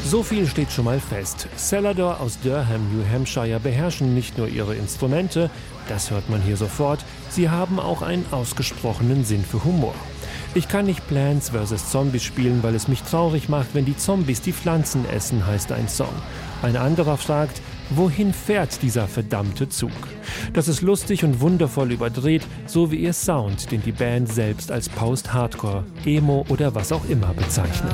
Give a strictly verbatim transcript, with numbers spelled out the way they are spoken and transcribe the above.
So viel steht schon mal fest. Celador aus Durham, New Hampshire beherrschen nicht nur ihre Instrumente, das hört man hier sofort, sie haben auch einen ausgesprochenen Sinn für Humor. Ich kann nicht Plants versus. Zombies spielen, weil es mich traurig macht, wenn die Zombies die Pflanzen essen, heißt ein Song. Ein anderer fragt, wohin fährt dieser verdammte Zug? Das ist lustig und wundervoll überdreht, so wie ihr Sound, den die Band selbst als Post-Hardcore, Emo oder was auch immer bezeichnet.